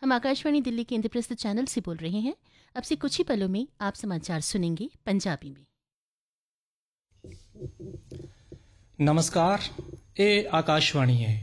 हम आकाशवाणी दिल्ली के इंद्रप्रस्थ चैनल से बोल रहे हैं। अब से कुछ ही पलों में आप समाचार सुनेंगे पंजाबी में। नमस्कार, ये आकाशवाणी है।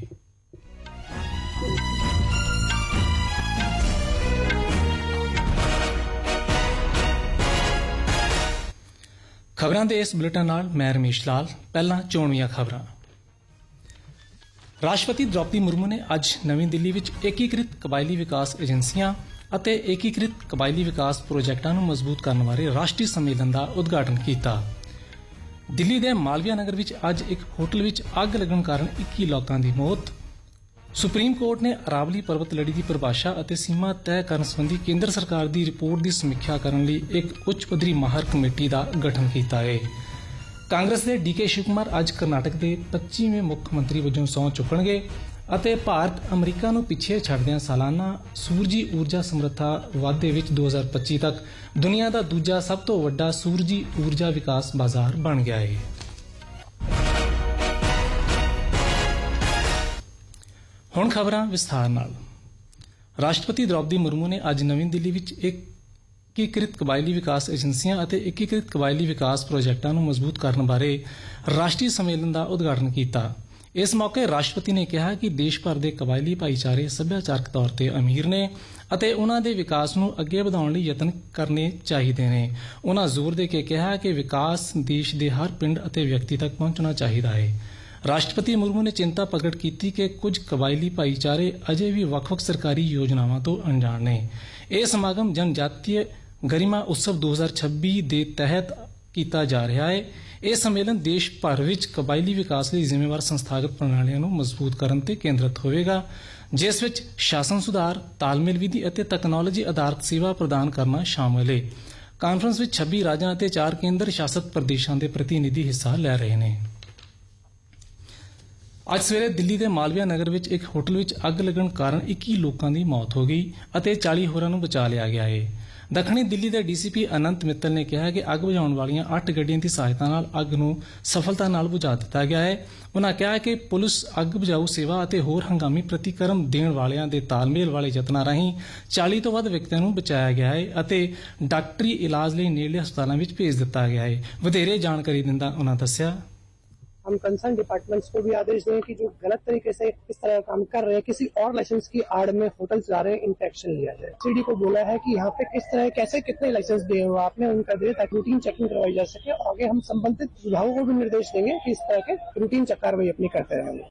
खबरां दे इस बुलेटिन नाल मैं रमेश लाल। पहला चोणवीं खबरां। राष्ट्रपति द्रौपदी मुर्मू ने अज नवी दिल्ली विच एकीकृत कबायली विकास एजेंसियां ਅਤੇ एकीकृत कबायली विकास प्रोजैक्टां ਨੂੰ मजबूत ਕਰਨ ਬਾਰੇ ਰਾਸ਼ਟਰੀ ਸੰਮੇਲਨ ਦਾ ਉਦਘਾਟਨ ਕੀਤਾ। ਦਿੱਲੀ ਦੇ ਮਾਲਵੀਆ ਨਗਰ ਵਿੱਚ ਅੱਜ ਇੱਕ ਹੋਟਲ ਵਿੱਚ ਅੱਗ ਲੱਗਣ ਕਾਰਨ 21 ਲੋਕਾਂ ਦੀ ਮੌਤ। ਸੁਪਰੀਮ ਕੋਰਟ ਨੇ ਅਰਾਵਲੀ ਪਰਬਤ ਲੜੀ ਦੀ ਪਰਿਭਾਸ਼ਾ ਅਤੇ ਸੀਮਾ ਤੈਅ ਕਰਨ ਸੰਬੰਧੀ ਕੇਂਦਰ ਸਰਕਾਰ ਦੀ ਰਿਪੋਰਟ ਦੀ ਸਮੀਖਿਆ ਕਰਨ ਲਈ ਇੱਕ ਉੱਚ ਪੱਧਰੀ ਮਾਹਰ ਕਮੇਟੀ ਦਾ ਗਠਨ ਕੀਤਾ ਹੈ। ਕਾਂਗਰਸ ਦੇ ਡੀਕੇ ਸ਼ਿਵ ਕੁਮਾਰ ਅੱਜ ਕਰਨਾਟਕ ਦੇ 25ਵੇਂ ਮੁੱਖ ਮੰਤਰੀ ਵਜੋਂ ਸਹੁੰ ਚੁੱਕਣਗੇ ਅਤੇ ਭਾਰਤ ਅਮਰੀਕਾ ਨੂੰ ਪਿੱਛੇ ਛੱਡਦਿਆਂ ਸਾਲਾਨਾ ਸੂਰਜੀ ਊਰਜਾ ਸਮਰੱਥਾ ਵਾਧੇ ਵਿੱਚ 2025 ਤੱਕ ਦੁਨੀਆ ਦਾ ਦੂਜਾ ਸਭ ਤੋਂ ਵੱਡਾ ਸੂਰਜੀ ਊਰਜਾ ਵਿਕਾਸ ਬਾਜ਼ਾਰ ਬਣ ਗਿਆ ਹੈ। ਹੁਣ ਖਬਰਾਂ ਵਿਸਥਾਰ ਨਾਲ। ਰਾਸ਼ਟਰਪਤੀ ਦ੍ਰੌਪਦੀ ਮੁਰਮੂ ਨੇ ਅੱਜ ਨਵੀਂ ਦਿੱਲੀ ਵਿੱਚ एकीकृत कबायली विकास एजेंसियां ਅਤੇ एकीकृत कबायली विकास प्रोजैक्टां ਨੂੰ ਮਜ਼ਬੂਤ ਕਰਨ ਬਾਰੇ ਰਾਸ਼ਟਰੀ ਸੰਮੇਲਨ ਦਾ ਉਦਘਾਟਨ ਕੀਤਾ। ਇਸ ਮੌਕੇ ਰਾਸ਼ਟਰਪਤੀ ਨੇ ਕਿਹਾ ਕਿ ਦੇਸ਼ ਭਰ ਦੇ ਕਬਾਇਲੀ ਭਾਈਚਾਰੇ ਸੱਭਿਆਚਾਰਕ ਤੌਰ ਤੇ ਅਮੀਰ ਨੇ ਅਤੇ ਉਨ੍ਹਾਂ ਦੇ ਵਿਕਾਸ ਨੂੰ ਅੱਗੇ ਵਧਾਉਣ ਲਈ ਯਤਨ ਕਰਨੇ ਚਾਹੀਦੇ ਨੇ। ਉਨ੍ਹਾਂ ਜ਼ੋਰ ਦੇ ਕੇ ਕਿਹਾ ਕਿ ਵਿਕਾਸ ਦੇਸ਼ ਦੇ ਹਰ ਪਿੰਡ ਅਤੇ ਵਿਅਕਤੀ ਤੱਕ ਪਹੁੰਚਣਾ ਚਾਹੀਦਾ ਹੈ। ਰਾਸ਼ਟਰਪਤੀ ਮੁਰਮੂ ਨੇ ਚਿੰਤਾ ਪ੍ਰਗਟ ਕੀਤੀ ਕਿ ਕੁਝ ਕਬਾਇਲੀ ਭਾਈਚਾਰੇ ਅਜੇ ਵੀ ਵੱਖ-ਵੱਖ ਸਰਕਾਰੀ ਯੋਜਨਾਵਾਂ ਤੋਂ ਅਣਜਾਣ ਨੇ। ਇਹ ਸਮਾਗਮ ਜਨਜਾਤੀय गरिमा उत्सव 2026 ਦੇ ਤਹਿਤ ਕੀਤਾ ਜਾ ਰਿਹਾ ਹੈ। ਇਹ ਸੰਮੇਲਨ ਦੇਸ਼ ਭਰ ਵਿੱਚ ਕਬਾਇਲੀ ਵਿਕਾਸ ਲਈ ਜ਼ਿੰਮੇਵਾਰ ਸੰਸਥਾਗਤ ਪ੍ਰਣਾਲੀਆਂ ਨੂੰ ਮਜ਼ਬੂਤ ਕਰਨ ਤੇ ਕੇਂਦਰਿਤ ਹੋਵੇਗਾ, ਜਿਸ ਵਿੱਚ ਸ਼ਾਸਨ ਸੁਧਾਰ, ਤਾਲਮੇਲ ਵਿਧੀ ਅਤੇ ਤਕਨਾਲੋਜੀ ਆਧਾਰਿਤ ਸੇਵਾ ਪ੍ਰਦਾਨ ਕਰਨਾ ਸ਼ਾਮਲ ਹੈ। ਕਾਨਫਰੰਸ ਵਿੱਚ 26 ਰਾਜਾਂ ਅਤੇ 4 ਕੇਂਦਰ ਸ਼ਾਸਤ ਪ੍ਰਦੇਸ਼ਾਂ ਦੇ ਪ੍ਰਤੀਨਿਧੀ ਹਿੱਸਾ ਲੈ ਰਹੇ ਨੇ। ਅੱਜ ਸਵੇਰੇ ਦਿੱਲੀ ਦੇ ਮਾਲਵੀਆ ਨਗਰ ਵਿੱਚ ਇੱਕ ਹੋਟਲ ਵਿੱਚ ਅੱਗ ਲੱਗਣ ਕਾਰਨ 21 ਲੋਕਾਂ ਦੀ ਮੌਤ ਹੋ ਗਈ ਅਤੇ 40 ਹੋਰਾਂ ਨੂੰ ਬਚਾ ਲਿਆ ਗਿਆ ਹੈ। ਦੱਖਣੀ ਦਿੱਲੀ ਦੇ ਡੀਸੀਪੀ ਅਨੰਤ ਮਿੱਤਲ ਨੇ ਕਿਹਾ ਕਿ ਅੱਗ ਬੁਝਾਉਣ ਵਾਲੀਆਂ 8 ਗੱਡੀਆਂ ਦੀ ਸਹਾਇਤਾ ਨਾਲ ਅੱਗ ਨੂੰ ਸਫਲਤਾ ਨਾਲ ਬੁਝਾ ਦਿੱਤਾ ਗਿਆ ਹੈ। ਉਨ੍ਹਾਂ ਕਿਹਾ ਕਿ ਪੁਲਿਸ ਅੱਗ ਬੁਝਾਊ ਸੇਵਾ ਅਤੇ ਹੋਰ ਹੰਗਾਮੀ ਪ੍ਰਤੀਕਰਮ ਦੇਣ ਵਾਲਿਆਂ ਦੇ ਤਾਲਮੇਲ ਵਾਲੇ ਯਤਨਾਂ ਰਾਹੀਂ 40 ਤੋਂ ਵੱਧ ਵਿਅਕਤੀਆਂ ਨੂੰ ਬਚਾਇਆ ਗਿਆ ਹੈ ਅਤੇ ਡਾਕਟਰੀ ਇਲਾਜ ਲਈ ਨੇੜਲੇ ਹਸਪਤਾਲਾਂ ਵਿੱਚ ਭੇਜ ਦਿੱਤਾ ਗਿਆ ਹੈ। ਵਧੇਰੇ ਜਾਣਕਾਰੀ ਦਿੰਦਾ ਉਨ੍ਹਾਂ ਦੱਸਿਆ, हम कंसर्न डिपार्टमेंट्स को भी आदेश दें कि जो गलत तरीके से इस तरह का काम कर रहे हैं, किसी और लाइसेंस की आड़ में होटल चला रहे हैं, इनका एक्शन लिया जाए। सीडी को बोला है कि यहाँ पे किस तरह कैसे कितने लाइसेंस दिए हुए आपने उनका दे ताकि रूटीन चेकिंग करवाई जा सके। और आगे हम संबंधित विभागों को भी निर्देश देंगे कि इस तरह के रूटीन कार्रवाई अपनी करते रहेंगे।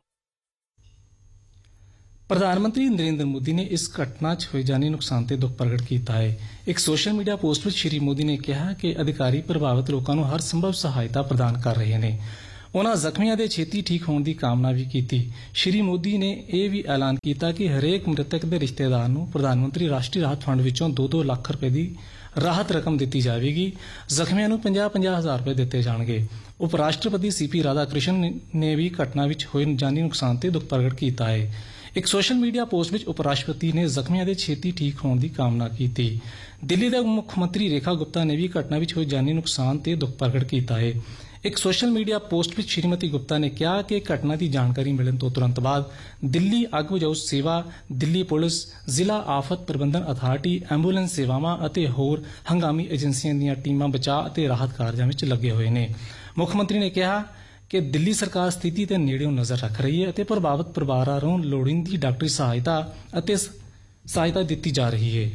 ਪ੍ਰਧਾਨ ਮੰਤਰੀ ਨਰਿੰਦਰ ਮੋਦੀ ਨੇ ਇਸ ਘਟਨਾ 'ਚ ਹੋਏ ਜਾਨੀ ਨੁਕਸਾਨ ਤੇ ਦੁੱਖ ਪ੍ਰਗਟ ਕੀਤਾ ਹੈ। ਇੱਕ ਸੋਸ਼ਲ ਮੀਡੀਆ ਪੋਸਟ ਵਿੱਚ ਸ਼੍ਰੀ ਮੋਦੀ ਨੇ ਕਿਹਾ ਕਿ ਅਧਿਕਾਰੀ ਪ੍ਰਭਾਵਿਤ ਲੋਕਾਂ ਨੂੰ ਹਰ ਸੰਭਵ ਸਹਾਇਤਾ ਪ੍ਰਦਾਨ ਕਰ ਰਹੇ ਨੇ। ਉਨ੍ਹਾਂ ਜ਼ਖਮੀਆਂ ਦੇ ਛੇਤੀ ਠੀਕ ਹੋਣ ਦੀ ਕਾਮਨਾ ਵੀ ਕੀਤੀ। ਸ਼੍ਰੀ ਮੋਦੀ ਨੇ ਇਹ ਵੀ ਐਲਾਨ ਕੀਤਾ ਕਿ ਹਰੇਕ ਮ੍ਰਿਤਕ ਦੇ ਰਿਸ਼ਤੇਦਾਰ ਨੂੰ ਪ੍ਰਧਾਨ ਮੰਤਰੀ ਰਾਸ਼ਟਰੀ ਰਾਹਤ ਫੰਡ ਵਿੱਚੋਂ 2-2 ਲੱਖ ਰੁਪਏ ਦੀ ਰਾਹਤ ਰਕਮ ਦਿੱਤੀ ਜਾਵੇਗੀ। ਜ਼ਖਮੀਆਂ ਨੂੰ 50-50 ਹਜ਼ਾਰ ਰੁਪਏ ਦਿੱਤੇ ਜਾਣਗੇ। ਉਪ ਰਾਸ਼ਟਰਪਤੀ ਸੀਪੀ ਰਾਧਾ ਕ੍ਰਿਸ਼ਨ ਨੇ ਵੀ ਘਟਨਾ ਵਿੱਚ ਹੋਏ ਜਾਨੀ ਨੁਕਸਾਨ ਤੇ ਦੁੱਖ ਪ੍ਰਗਟ ਕੀਤਾ ਹੈ। ਇੱਕ ਸੋਸ਼ਲ ਮੀਡੀਆ ਪੋਸਟ ਵਿੱਚ ਉਪ ਰਾਸ਼ਟਰਪਤੀ ਨੇ ਜ਼ਖਮੀਆਂ ਦੇ ਛੇਤੀ ਠੀਕ ਹੋਣ ਦੀ ਕਾਮਨਾ ਕੀਤੀ। ਦਿੱਲੀ ਦੇ ਮੁੱਖ ਮੰਤਰੀ ਰੇਖਾ ਗੁਪਤਾ ਨੇ ਵੀ ਘਟਨਾ ਵਿੱਚ ਹੋਏ ਜਾਨੀ ਨੁਕਸਾਨ ਤੇ ਦੁੱਖ ਪ੍ਰਗਟ ਕੀਤਾ ਹੈ। ਇੱਕ ਸੋਸ਼ਲ ਮੀਡੀਆ ਪੋਸਟ ਵਿੱਚ ਸ਼੍ਰੀਮਤੀ ਗੁਪਤਾ ਨੇ ਕਿਹਾ ਕਿ ਘਟਨਾ ਦੀ ਜਾਣਕਾਰੀ ਮਿਲਣ ਤੋਂ ਤੁਰੰਤ ਬਾਅਦ ਦਿੱਲੀ ਅੱਗ ਬੁਝਾਊ ਸੇਵਾ, ਦਿੱਲੀ ਪੁਲਿਸ, ਜ਼ਿਲ੍ਹਾ ਆਫਤ ਪ੍ਰਬੰਧਨ ਅਥਾਰਟੀ, ਐਂਬੂਲੈਂਸ ਸੇਵਾਵਾਂ ਅਤੇ ਹੋਰ ਹੰਗਾਮੀ ਏਜੰਸੀਆਂ ਦੀਆਂ ਟੀਮਾਂ ਬਚਾਅ ਅਤੇ ਰਾਹਤ ਕਾਰਜਾਂ ਵਿੱਚ ਲੱਗੇ ਹੋਏ ਨੇ। ਮੁੱਖ ਮੰਤਰੀ ਨੇ ਕਿਹਾ ਕਿ ਦਿੱਲੀ ਸਰਕਾਰ ਸਥਿਤੀ ਤੇ ਨੇੜਿਓਂ ਨਜ਼ਰ ਰੱਖ ਰਹੀ ਹੈ ਅਤੇ ਪ੍ਰਭਾਵਿਤ ਪਰਿਵਾਰਾਂ ਨੂੰ ਲੋੜੀਂਦੀ ਡਾਕਟਰੀ ਸਹਾਇਤਾ ਦਿੱਤੀ ਜਾ ਰਹੀ ਹੈ।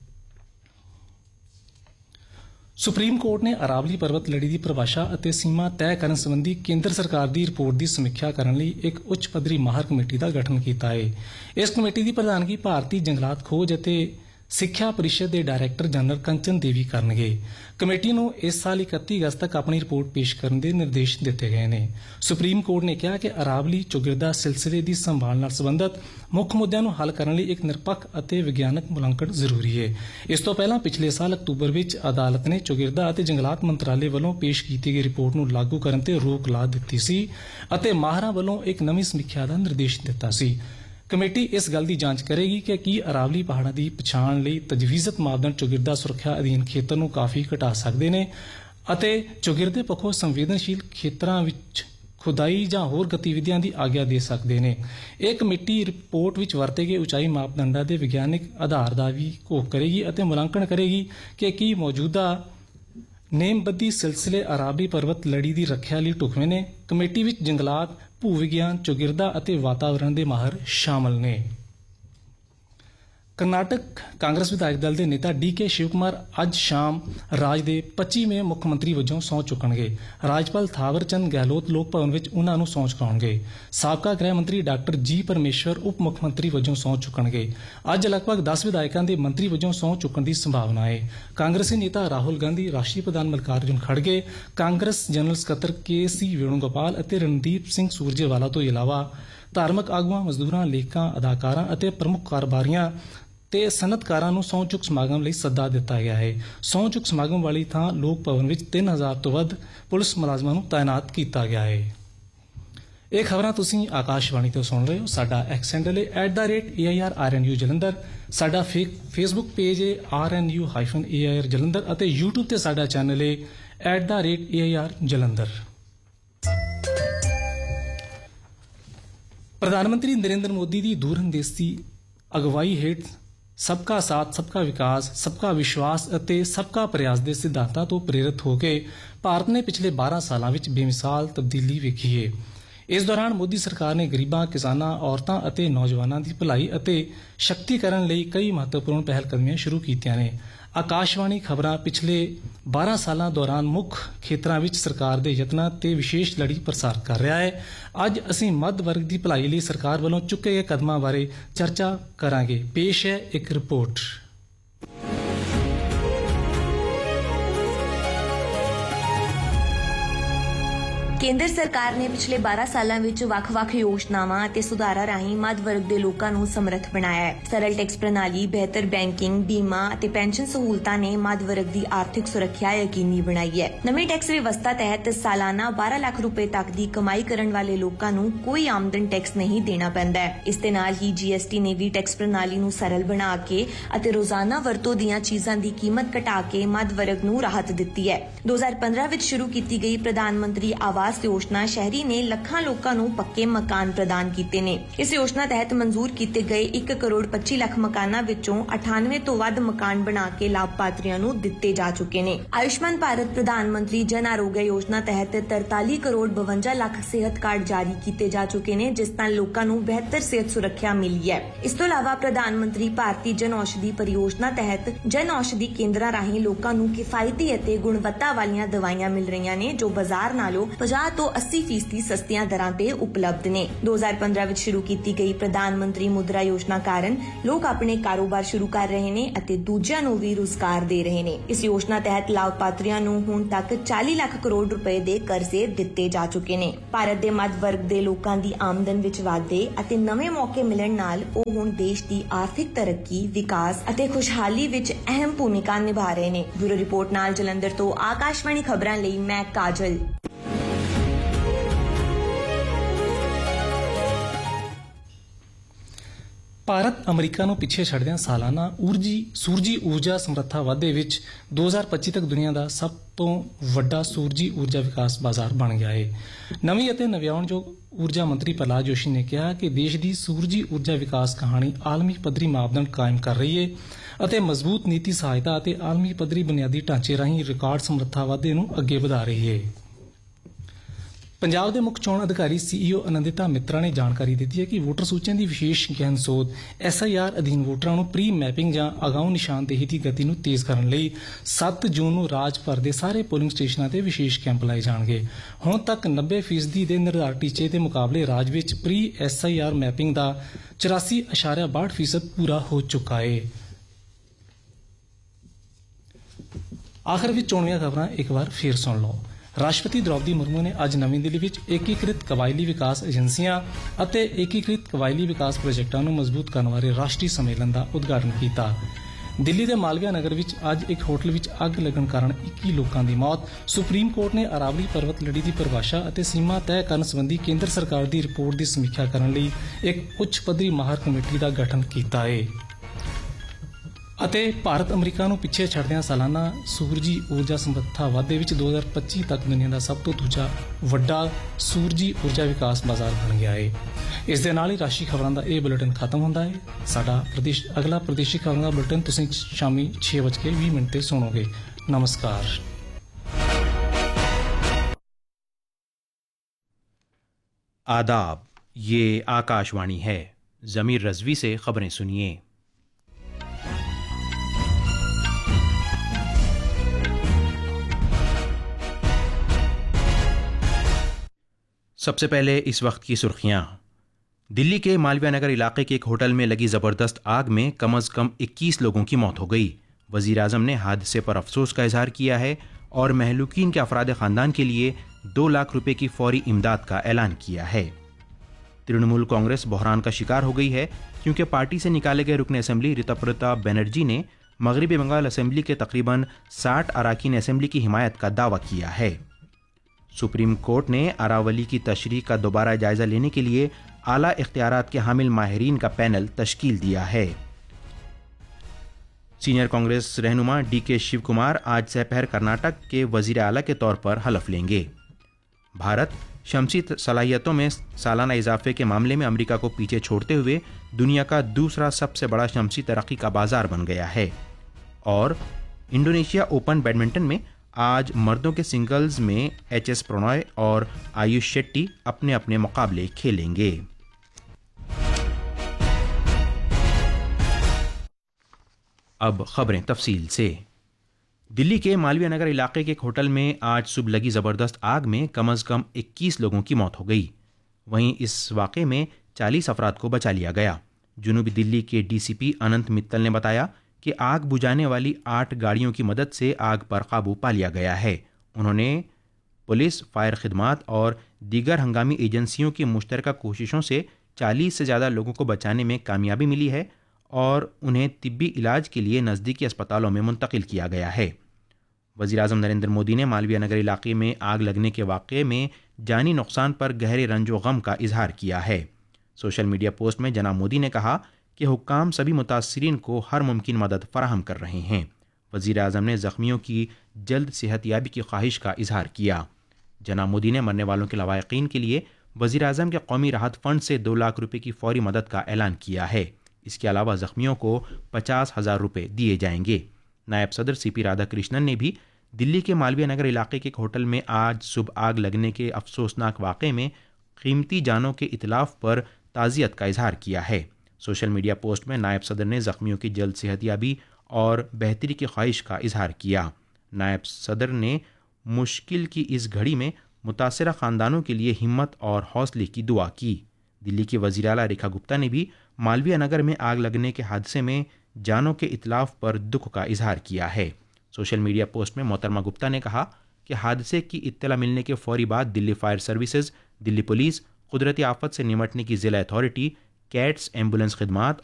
ਸੁਪਰੀਮ ਕੋਰਟ ਨੇ ਅਰਾਵਲੀ ਪਰਬਤ ਲੜੀ ਦੀ ਪਰਿਭਾਸ਼ਾ ਅਤੇ ਸੀਮਾ ਤੈਅ ਕਰਨ ਸੰਬੰਧੀ ਕੇਂਦਰ ਸਰਕਾਰ ਦੀ ਰਿਪੋਰਟ ਦੀ ਸਮੀਖਿਆ ਕਰਨ ਲਈ ਇੱਕ ਉੱਚ ਪੱਧਰੀ ਮਾਹਰ ਕਮੇਟੀ ਦਾ ਗਠਨ ਕੀਤਾ ਹੈ। ਇਸ ਕਮੇਟੀ ਦੀ ਪ੍ਰਧਾਨਗੀ ਭਾਰਤੀ ਜੰਗਲਾਤ ਖੋਜ ਅਤੇ ਸਿੱਖਿਆ ਪਰਿਸ਼ਦ ਦੇ ਡਾਇਰੈਕਟਰ ਜਨਰਲ ਕੰਚਨ ਦੇਵੀ ਕਰਨਗੇ। ਕਮੇਟੀ ਨੂੰ ਇਸ ਸਾਲ 31 ਅਗਸਤ ਤੱਕ ਆਪਣੀ ਰਿਪੋਰਟ ਪੇਸ਼ ਕਰਨ ਦੇ ਨਿਰਦੇਸ਼ ਦਿੱਤੇ ਗਏ ਨੇ। ਸੁਪਰੀਮ ਕੋਰਟ ਨੇ ਕਿਹਾ ਕਿ ਅਰਾਵਲੀ ਚੌਗਿਰਦਾ ਸਿਲਸਿਲੇ ਦੀ ਸੰਭਾਲ ਨਾਲ ਸੰਬੰਧਤ ਮੁੱਖ ਮੁੱਦਿਆਂ ਨੂੰ ਹੱਲ ਕਰਨ ਲਈ ਇੱਕ ਨਿਰਪੱਖ ਅਤੇ ਵਿਗਿਆਨਕ ਮੁਲਾਂਕਣ ਜ਼ਰੂਰੀ ਹੈ। ਇਸ ਤੋਂ ਪਹਿਲਾਂ ਪਿਛਲੇ ਸਾਲ ਅਕਤੂਬਰ ਵਿੱਚ ਅਦਾਲਤ ਨੇ ਚੌਗਿਰਦਾ ਅਤੇ ਜੰਗਲਾਤ ਮੰਤਰਾਲੇ ਵੱਲੋਂ ਪੇਸ਼ ਕੀਤੀ ਗਈ ਰਿਪੋਰਟ ਨੂੰ ਲਾਗੂ ਕਰਨ ਤੇ ਰੋਕ ਲਾ ਦਿੱਤੀ ਸੀ ਅਤੇ ਮਾਹਰਾਂ ਵੱਲੋਂ ਇੱਕ ਨਵੀਂ ਸਮੀਖਿਆ ਦਾ ਨਿਰਦੇਸ਼ ਦਿੱਤਾ ਸੀ। ਕਮੇਟੀ ਇਸ ਗੱਲ ਦੀ ਜਾਂਚ ਕਰੇਗੀ ਕਿ ਕੀ ਅਰਾਵਲੀ ਪਹਾੜਾਂ ਦੀ ਪਛਾਣ ਲਈ ਤਜਵੀਜ਼ਤ ਮਾਪਦੰਡ ਚੌਗਿਰਦਾ ਸੁਰੱਖਿਆ ਅਧੀਨ ਖੇਤਰ ਨੂੰ ਕਾਫੀ ਘਟਾ ਸਕਦੇ ਨੇ ਅਤੇ ਚੌਗਿਰਦੇ ਪੱਖੋਂ ਸੰਵੇਦਨਸ਼ੀਲ ਖੇਤਰਾਂ ਵਿੱਚ ਖੁਦਾਈ ਜਾਂ ਹੋਰ ਗਤੀਵਿਧੀਆਂ ਦੀ ਆਗਿਆ ਦੇ ਸਕਦੇ ਨੇ। ਇਹ ਕਮੇਟੀ ਰਿਪੋਰਟ ਵਿੱਚ ਵਰਤੇ ਗਏ ਉਚਾਈ ਮਾਪਦੰਡਾਂ ਦੇ ਵਿਗਿਆਨਿਕ ਆਧਾਰ ਦਾ ਵੀ ਘੋਖ ਕਰੇਗੀ ਅਤੇ ਮੁਲਾਂਕਣ ਕਰੇਗੀ ਕਿ ਕੀ ਮੌਜੂਦਾ ਨੇਮਬੱਧੀ ਸਿਲਸਿਲੇ ਅਰਾਬੀ ਪਰਬਤ ਲੜੀ ਦੀ ਰੱਖਿਆ ਲਈ ਢੁਕਵੇਂ ਨੇ। ਕਮੇਟੀ ਵਿੱਚ ਜੰਗਲਾਤ, ਭੂ ਵਿਗਿਆਨ, ਚੌਗਿਰਦਾ ਅਤੇ ਵਾਤਾਵਰਣ ਦੇ ਮਾਹਰ ਸ਼ਾਮਲ ਨੇ। ਕਰਨਾਟਕ ਕਾਂਗਰਸ ਵਿਧਾਇਕ ਦਲ ਦੇ ਨੇਤਾ ਡੀ.ਕੇ. ਸ਼ਿਵ ਕੁਮਾਰ ਅੱਜ ਸ਼ਾਮ ਰਾਜ ਦੇ 25ਵੇਂ ਮੁੱਖ ਮੰਤਰੀ ਵਜੋਂ ਸਹੁੰ ਚੁੱਕਣਗੇ। ਰਾਜਪਾਲ ਥਾਵਰ ਚੰਦ ਗਹਿਲੋਤ ਲੋਕ ਭਵਨ ਵਿੱਚ ਉਨ੍ਹਾਂ ਨੂੰ ਸਹੁੰ ਚੁਕਾਉਣਗੇ। ਸਾਬਕਾ ਗ੍ਰਹਿ ਮੰਤਰੀ ਡਾਕਟਰ ਜੀ ਪਰਮੇਸ਼ਵਰ ਉਪ ਮੁੱਖ ਮੰਤਰੀ ਵਜੋਂ ਸਹੁੰ ਚੁੱਕਣਗੇ। ਅੱਜ ਲਗਭਗ 10 ਵਿਧਾਇਕਾਂ ਦੇ ਮੰਤਰੀ ਵਜੋਂ ਸਹੁੰ ਚੁੱਕਣ ਦੀ ਸੰਭਾਵਨਾ ਹੈ। ਕਾਂਗਰਸੀ ਨੇਤਾ ਰਾਹੁਲ ਗਾਂਧੀ, ਰਾਸ਼ਟਰੀ ਪ੍ਰਧਾਨ ਮੱਲਿਕਾਰਜੁਨ ਖੜਗੇ, ਕਾਂਗਰਸ ਜਨਰਲ ਸਕੱਤਰ ਕੇ.ਸੀ. ਵੇਣੂਗੋਪਾਲ ਅਤੇ ਰਣਦੀਪ ਸਿੰਘ ਸੂਰਜੇਵਾਲਾ ਤੋਂ ਇਲਾਵਾ ਧਾਰਮਿਕ ਆਗੂਆਂ, ਮਜ਼ਦੂਰਾਂ, ਲੇਖਕਾਂ, ਅਦਾਕਾਰਾਂ ਅਤੇ ਪ੍ਰਮੁੱਖ ਕਾਰੋਬਾਰੀਆਂ ਤੇ ਸਨਅਤਕਾਰਾਂ ਨੂੰ ਸਹੁੰ ਚੁੱਕ ਸਮਾਗਮ ਲਈ ਸੱਦਾ ਦਿੱਤਾ ਗਿਆ ਹੈ। ਸਹੁੰ ਚੁੱਕ ਸਮਾਗਮ ਵਾਲੀ ਥਾਂ ਲੋਕ ਭਵਨ ਵਿੱਚ 3000 ਤੋਂ ਵੱਧ ਪੁਲਿਸ ਮੁਲਾਜ਼ਮਾਂ ਨੂੰ ਤਾਇਨਾਤ ਕੀਤਾ ਗਿਆ ਹੈ। ਇਹ ਖਬਰਾਂ ਤੁਸੀਂ ਆਕਾਸ਼ਵਾਣੀ ਤੋਂ ਸੁਣ ਰਹੇ ਹੋ। ਸਾਡਾ ਐਕਸ ਹੈਂਡਲ ਹੈ @AIRRNU ਜਲੰਧਰ। ਸਾਡਾ ਫੇਸਬੁੱਕ ਪੇਜ ਹੈ RNU-AIR ਜਲੰਧਰ ਅਤੇ YouTube ਤੇ ਸਾਡਾ ਚੈਨਲ ਹੈ @AIR ਜਲੰਧਰ। ਪ੍ਰਧਾਨ ਮੰਤਰੀ ਨਰਿੰਦਰ ਮੋਦੀ ਦੀ ਦੂਰਅੰਦੇਸ਼ੀ ਅਗਵਾਈ ਹੇਠ ਸਬਕਾ ਸਾਥ, ਸਬਕਾ ਵਿਕਾਸ, ਸਬਕਾ ਵਿਸ਼ਵਾਸ ਅਤੇ ਸਬਕਾ ਪ੍ਰਯਾਸ ਦੇ ਸਿਧਾਂਤਾਂ ਤੋਂ ਪ੍ਰੇਰਿਤ ਹੋ ਕੇ ਭਾਰਤ ਨੇ ਪਿਛਲੇ 12 ਸਾਲਾਂ ਵਿੱਚ ਬੇਮਿਸਾਲ ਤਬਦੀਲੀ ਵੇਖੀ ਹੈ। ਇਸ ਦੌਰਾਨ ਮੋਦੀ ਸਰਕਾਰ ਨੇ ਗਰੀਬਾਂ, ਕਿਸਾਨਾਂ, ਔਰਤਾਂ ਅਤੇ ਨੌਜਵਾਨਾਂ ਦੀ ਭਲਾਈ ਅਤੇ ਸ਼ਕਤੀਕਰਨ ਲਈ ਕਈ ਮਹੱਤਵਪੂਰਨ ਪਹਿਲਕਦਮੀਆਂ ਸ਼ੁਰੂ ਕੀਤੀਆਂ ਨੇ। ਆਕਾਸ਼ਵਾਣੀ ਖਬਰਾਂ ਪਿਛਲੇ 12 ਸਾਲਾਂ ਦੌਰਾਨ ਮੁੱਖ ਖੇਤਰਾਂ ਵਿੱਚ ਸਰਕਾਰ ਦੇ ਯਤਨਾਂ ਤੇ ਵਿਸ਼ੇਸ਼ ਲੜੀ ਪ੍ਰਸਾਰ ਕਰ ਰਿਹਾ ਹੈ। ਅੱਜ ਅਸੀਂ ਮੱਧ ਵਰਗ ਦੀ ਭਲਾਈ ਲਈ ਸਰਕਾਰ ਵੱਲੋਂ ਚੁੱਕੇ ਗਏ ਕਦਮਾਂ ਬਾਰੇ ਚਰਚਾ ਕਰਾਂਗੇ। ਪੇਸ਼ ਹੈ ਇੱਕ ਰਿਪੋਰਟ। ਕੇਂਦਰ ਸਰਕਾਰ ਨੇ ਪਿਛਲੇ 12 ਸਾਲਾਂ ਵਿੱਚ ਵੱਖ-ਵੱਖ ਯੋਜਨਾਵਾਂ ਅਤੇ ਸੁਧਾਰਾਂ ਰਾਹੀਂ ਮੱਧ ਵਰਗ ਦੇ ਲੋਕਾਂ ਨੂੰ ਸਮਰੱਥ ਬਣਾਇਆ ਹੈ। ਸਰਲ ਟੈਕਸ ਪ੍ਰਣਾਲੀ, ਬਿਹਤਰ ਬੈਂਕਿੰਗ, ਬੀਮਾ ਅਤੇ ਪੈਨਸ਼ਨ ਸਹੂਲਤਾਂ ਨੇ ਮੱਧ ਵਰਗ ਦੀ ਆਰਥਿਕ ਸੁਰੱਖਿਆ ਯਕੀਨੀ ਬਣਾਈ ਹੈ। ਨਵੀਂ ਟੈਕਸ ਵਿਵਸਥਾ ਤਹਿਤ ਸਾਲਾਨਾ 12 ਲੱਖ ਰੁਪਏ ਤੱਕ ਦੀ ਕਮਾਈ ਕਰਨ ਵਾਲੇ ਲੋਕਾਂ ਨੂੰ ਕੋਈ ਆਮਦਨ ਟੈਕਸ ਨਹੀਂ ਦੇਣਾ ਪੈਂਦਾ ਹੈ। ਇਸ ਦੇ ਨਾਲ ਹੀ GST ਨੇ ਵੀ ਟੈਕਸ ਪ੍ਰਣਾਲੀ ਨੂੰ ਸਰਲ ਬਣਾ ਕੇ ਅਤੇ ਰੋਜ਼ਾਨਾ ਵਰਤੋਂ ਦੀਆਂ ਚੀਜ਼ਾਂ ਦੀ ਕੀਮਤ ਘਟਾ ਕੇ ਮੱਧ ਵਰਗ ਨੂੰ ਰਾਹਤ ਦਿੱਤੀ ਹੈ। 2015 ਵਿੱਚ ਸ਼ੁਰੂ ਕੀਤੀ ਗਈ ਪ੍ਰਧਾਨ ਮੰਤਰੀ ਆਵਾਸ ਯੋਜਨਾ ਸ਼ਹਿਰੀ ਨੇ ਲੱਖਾਂ ਲੋਕਾਂ ਨੂੰ ਪੱਕੇ ਮਕਾਨ ਪ੍ਰਦਾਨ ਕੀਤੇ ਨੇ। ਇਸ ਯੋਜਨਾ ਤਹਿਤ ਮਨਜ਼ੂਰ ਕੀਤੇ ਗਏ 1 ਕਰੋੜ 25 ਲੱਖ ਮਕਾਨਾਂ ਵਿੱਚੋਂ 98 ਤੋਂ ਵੱਧ ਮਕਾਨ ਬਣਾ ਕੇ ਲਾਭਪਾਤਰੀਆਂ ਨੂੰ ਦਿੱਤੇ ਜਾ ਚੁੱਕੇ ਨੇ। ਆਯੁਸ਼ਮਾਨ ਭਾਰਤ ਪ੍ਰਧਾਨ ਮੰਤਰੀ ਜਨ ਆਰੋਗਯ ਯੋਜਨਾ ਤਹਿਤ 43 ਕਰੋੜ 52 ਲੱਖ ਸਿਹਤ ਕਾਰਡ ਜਾਰੀ ਕੀਤੇ ਜਾ ਚੁੱਕੇ ਨੇ, ਜਿਸ ਨਾਲ ਲੋਕਾਂ ਨੂੰ ਬਿਹਤਰ ਸਿਹਤ ਸੁਰੱਖਿਆ ਮਿਲੀ ਹੈ। ਇਸ ਤੋਂ ਇਲਾਵਾ ਪ੍ਰਧਾਨ ਮੰਤਰੀ ਭਾਰਤੀ ਜਨ ਔਸ਼ਧੀ ਪਰਿਯੋਜਨਾ ਤਹਿਤ ਜਨ ਔਸ਼ਧੀ ਕੇਂਦਰਾਂ ਰਾਹੀਂ ਲੋਕਾਂ ਨੂੰ ਕਿਫਾਇਤੀ ਅਤੇ ਗੁਣਵੱਤਾ ਵਾਲੀਆਂ ਦਵਾਈਆਂ ਮਿਲ ਰਹੀਆਂ ਨੇ, ਜੋ ਬਾਜ਼ਾਰ ਨਾਲੋਂ 50 ਤੋਂ 80% ਸਸਤੀਆਂ ਦਰਾਂ ਤੇ ਉਪਲਬਧ ਨੇ। 2015 ਵਿੱਚ ਸ਼ੁਰੂ ਕੀਤੀ ਗਈ ਪ੍ਰਧਾਨ ਮੰਤਰੀ ਮੁਦਰਾ ਯੋਜਨਾ ਕਾਰਨ ਲੋਕ ਆਪਣੇ ਕਾਰੋਬਾਰ ਸ਼ੁਰੂ ਕਰ ਰਹੇ ਨੇ ਅਤੇ ਦੂਜਿਆਂ ਨੂੰ ਵੀ ਰੁਜ਼ਗਾਰ ਦੇ ਰਹੇ ਨੇ। ਇਸ ਯੋਜਨਾ ਤਹਿਤ ਲਾਭਪਾਤਰੀਆਂ ਨੂੰ ਹੁਣ ਤੱਕ 40 ਲੱਖ ਕਰੋੜ ਰੁਪਏ ਦੇ ਕਰਜ਼ੇ ਦਿੱਤੇ ਜਾ ਚੁੱਕੇ ਨੇ। ਭਾਰਤ ਦੇ ਮੱਧ ਵਰਗ ਦੇ ਲੋਕਾਂ ਦੀ ਆਮਦਨ ਵਿੱਚ ਵਾਧੇ ਅਤੇ ਨਵੇਂ ਮੌਕੇ ਮਿਲਣ ਨਾਲ ਉਹ ਹੁਣ ਦੇਸ਼ ਦੀ ਆਰਥਿਕ ਤਰੱਕੀ, ਵਿਕਾਸ ਅਤੇ ਖੁਸ਼ਹਾਲੀ ਵਿੱਚ ਅਹਿਮ ਭੂਮਿਕਾ ਨਿਭਾ ਰਹੇ ਨੇ। ਬਿਊਰੋ ਰਿਪੋਰਟ ਨਾਲ ਜਲੰਧਰ ਤੋਂ ਆਕਾਸ਼ਵਾਣੀ ਖਬਰਾਂ ਲਈ ਮੈਂ ਕਾਜਲ। ਭਾਰਤ ਅਮਰੀਕਾ ਨੂੰ ਪਿੱਛੇ ਛੱਡਦਿਆਂ ਸਾਲਾਨਾ ਸੂਰਜੀ ਊਰਜਾ ਸਮਰੱਥਾ ਵਾਧੇ ਵਿੱਚ 2025 ਤੱਕ ਦੁਨੀਆ ਦਾ ਸਭ ਤੋਂ ਵੱਡਾ ਸੂਰਜੀ ਊਰਜਾ ਵਿਕਾਸ ਬਾਜ਼ਾਰ ਬਣ ਗਿਆ ਹੈ। ਨਵੀਂ ਅਤੇ ਨਵਿਆਉਣਯੋਗ ਊਰਜਾ ਮੰਤਰੀ ਪ੍ਰਹਲਾਦ ਜੋਸ਼ੀ ਨੇ ਕਿਹਾ ਕਿ ਦੇਸ਼ ਦੀ ਸੂਰਜੀ ਊਰਜਾ ਵਿਕਾਸ ਕਹਾਣੀ ਆਲਮੀ ਪੱਧਰੀ ਮਾਪਦੰਡ ਕਾਇਮ ਕਰ ਰਹੀ ਹੈ ਅਤੇ ਮਜ਼ਬੂਤ ਨੀਤੀ ਸਹਾਇਤਾ ਅਤੇ ਆਲਮੀ ਪੱਧਰੀ ਬੁਨਿਆਦੀ ਢਾਂਚੇ ਰਾਹੀਂ ਰਿਕਾਰਡ ਸਮਰੱਥਾ ਵਾਧੇ ਨੂੰ ਅੱਗੇ ਵਧਾ ਰਹੀ ਹੈ। ਪੰਜਾਬ ਦੇ ਮੁੱਖ ਚੋਣ ਅਧਿਕਾਰੀ CEO ਅਨੰਦਿਤਾ ਮਿੱਤਰਾ ਨੇ ਜਾਣਕਾਰੀ ਦਿੱਤੀ ਹੈ ਕਿ ਵੋਟਰ ਸੂਚੀਆਂ ਦੀ ਵਿਸ਼ੇਸ਼ ਗਹਿਨ ਸੋਧ SIR ਅਧੀਨ ਵੋਟਰਾਂ ਨੂੰ ਪ੍ਰੀ ਮੈਪਿੰਗ ਜਾਂ ਅਗਾਊਂ ਨਿਸ਼ਾਨਦੇਹੀ ਦੀ ਗਤੀ ਨੂੰ ਤੇਜ਼ ਕਰਨ ਲਈ 7 ਜੂਨ ਨੂੰ ਰਾਜ ਭਰ ਦੇ ਸਾਰੇ ਪੋਲਿੰਗ ਸਟੇਸ਼ਨਾਂ ਤੇ ਵਿਸ਼ੇਸ਼ ਕੈਂਪ ਲਾਏ ਜਾਣਗੇ। ਹੁਣ ਤੱਕ 90% ਦੇ ਨਿਰਧਾਰਿਤ ਟੀਚੇ ਦੇ ਮੁਕਾਬਲੇ ਰਾਜ ਵਿੱਚ ਪ੍ਰੀ SIR ਮੈਪਿੰਗ ਦਾ 84.62% ਪੂਰਾ ਹੋ ਚੁੱਕਾ ਹੈ। ਆਖਰ ਵਿੱਚ ਚੋਣਵੀਆਂ ਖਬਰਾਂ ਇੱਕ ਵਾਰ ਫੇਰ ਸੁਣ ਲਓ। ਰਾਸ਼ਟਰਪਤੀ ਦ੍ਰੌਪਦੀ ਮੁਰਮੂ ਨੇ ਅੱਜ ਨਵੀਂ ਦਿੱਲੀ ਵਿੱਚ ਏਕੀਕ੍ਰਿਤ ਕਬਾਇਲੀ ਵਿਕਾਸ ਏਜੰਸੀਆਂ ਅਤੇ ਏਕੀਕ੍ਰਿਤ ਕਬਾਇਲੀ ਵਿਕਾਸ ਪ੍ਰੋਜੈਕਟਾਂ ਨੂੰ ਮਜ਼ਬੂਤ ਕਰਨ ਵਾਲੇ ਰਾਸ਼ਟਰੀ ਸੰਮੇਲਨ ਦਾ ਉਦਘਾਟਨ ਕੀਤਾ। ਦਿੱਲੀ ਦੇ ਮਾਲਵਿਆ ਨਗਰ ਵਿੱਚ ਅੱਜ ਇੱਕ ਹੋਟਲ ਵਿੱਚ ਅੱਗ ਲੱਗਣ ਕਾਰਨ 21 ਲੋਕਾਂ ਦੀ ਮੌਤ। ਸੁਪਰੀਮ ਕੋਰਟ ਨੇ ਅਰਾਵਲੀ ਪਰਬਤ ਲੜੀ ਦੀ ਪਰਿਭਾਸ਼ਾ ਅਤੇ ਸੀਮਾ ਤੈਅ ਕਰਨ ਸੰਬੰਧੀ ਕੇਂਦਰ ਸਰਕਾਰ ਦੀ ਰਿਪੋਰਟ ਦੀ ਸਮੀਖਿਆ ਕਰਨ ਲਈ ਇੱਕ ਉੱਚ ਪੱਧਰੀ ਮਾਹਰ ਕਮੇਟੀ ਦਾ ਗਠਨ ਕੀਤਾ ਹੈ। ਅਤੇ ਭਾਰਤ ਅਮਰੀਕਾ ਨੂੰ ਪਿੱਛੇ ਛੱਡਦਿਆਂ ਸਾਲਾਨਾ ਸੂਰਜੀ ਊਰਜਾ ਸਮਰੱਥਾ ਵਾਧੇ ਵਿੱਚ 2025 ਤੱਕ ਦੁਨੀਆ ਦਾ ਸਭ ਤੋਂ ਦੂਜਾ ਵੱਡਾ ਸੂਰਜੀ ਊਰਜਾ ਵਿਕਾਸ ਬਾਜ਼ਾਰ ਬਣ ਗਿਆ ਹੈ। ਇਸ ਦੇ ਨਾਲ ਹੀ ਰਾਸ਼ਟਰੀ ਖਬਰਾਂ ਦਾ ਇਹ ਬੁਲੇਟਿਨ ਖਤਮ ਹੁੰਦਾ ਹੈ। ਸਾਡਾ ਅਗਲਾ ਪ੍ਰਦੇਸ਼ੀ ਖਬਰਾਂ ਦਾ ਬੁਲੇਟਿਨ ਤੁਸੀਂ ਸ਼ਾਮੀ 6:20 ਤੇ ਸੁਣੋਗੇ। नमस्कार। आदाब, ये आकाशवाणी है। जमीर रजवी से खबरें सुनिए। सबसे पहले इस वक्त की सुर्खियां। दिल्ली के मालवीय नगर इलाके के एक होटल में लगी जबरदस्त आग में कम से कम 21 लोगों की मौत हो गई। वजीर आजम ने हादसे पर अफसोस का इजहार किया है और महलूकीन के अफराद ख़ानदान के लिए 2 लाख रुपए की फौरी इमदाद का ऐलान किया है। तृणमूल कांग्रेस बहरान का शिकार हो गई है क्योंकि पार्टी से निकाले गए रुकन असेंबली ऋतुप्रताप बनर्जी ने मगरबी बंगाल असेंबली के तकरीबन 60 अरकान असेंबली की हिमायत का दावा किया है। सुप्रीम कोर्ट ने अरावली की तशरीह का दोबारा जायजा लेने के लिए आला इख्तियारात के हामिल माहिरीन का पैनल तश्कील दिया है। सीनियर कांग्रेस रहनुमा DK शिव कुमार आज दोपहर कर्नाटक के वजीर आला के तौर पर हलफ लेंगे। भारत शमसी सलाहियतों में सालाना इजाफे के मामले में अमेरिका को पीछे छोड़ते हुए दुनिया का दूसरा सबसे बड़ा शमसी तरक्की का बाजार बन गया है। और इंडोनेशिया ओपन बैडमिंटन में आज मर्दों के सिंगल्स में HS प्रणॉय और आयुष शेट्टी अपने अपने मुकाबले खेलेंगे। अब खबरें तफसील से। दिल्ली के मालवीय नगर इलाके के एक होटल में आज सुबह लगी ज़बरदस्त आग में कम से कम 21 लोगों की मौत हो गई। वहीं इस वाक़े में 40 अफराद को बचा लिया गया। जनूबी दिल्ली के DCP अनंत मित्तल ने बताया कि आग बुझाने वाली 8 गाड़ियों की मदद से आग पर काबू पा लिया गया है। उन्होंने पुलिस, फायर खिदमात और दीगर हंगामी एजेंसियों की मुश्तरका कोशिशों से 40 से ज़्यादा लोगों को बचाने में कामयाबी मिली है और उन्हें तिब्बी इलाज के लिए नज़दीकी अस्पतालों में मुंतकिल किया गया है। वज़ीर आज़म नरेंद्र मोदी ने मालवीय नगर इलाके में आग लगने के वाक़े में जानी नुकसान पर गहरे रंजो गम का इजहार किया है। सोशल मीडिया पोस्ट में जनाब मोदी ने कहा कि हुक्काम सभी मुतासरीन को हर मुमकिन मदद फराहम कर रहे हैं। वज़ीर आज़म ने ज़ख्मियों की जल्द सेहतयाबी की ख्वाहिश का इजहार किया। जनाब मोदी ने मरने वालों के लवाहिकीन के लिए वज़ीर आज़म के कौमी राहत फ़ंड से 2 लाख रुपये की फौरी मदद का ऐलान किया है। इसके अलावा ज़ख्मियों को 50,000 रुपये दिए जाएंगे। नायब सदर CP राधाकृष्णन ने भी दिल्ली के मालवीय नगर इलाके के एक होटल में आज सुबह आग लगने के अफसोसनाक वाक़े में कीमती जानों के इतलाफ़ पर ताज़ियत का इजहार किया है। सोशल मीडिया पोस्ट में नायब सदर ने ज़ख्मियों की जल्द सेहतयाबी और बेहतरी की ख्वाहिश का इजहार किया। नायब सदर ने मुश्किल की इस घड़ी में मुतासरा ख़ानदानों के लिए हिम्मत और हौसले की दुआ की। दिल्ली की वज़ीर आला रेखा गुप्ता ने भी मालवीय नगर में आग लगने के हादसे में जानों के इतलाफ़ पर दुख का इजहार किया है। सोशल मीडिया पोस्ट में मोहतरमा गुप्ता ने कहा कि हादसे की इत्तला मिलने के फौरी बाद Delhi fire services, Delhi police, कुदरती आफत से निमटने की ज़िला अथॉरिटी, कैट्स, एम्बुलेंस खिदमात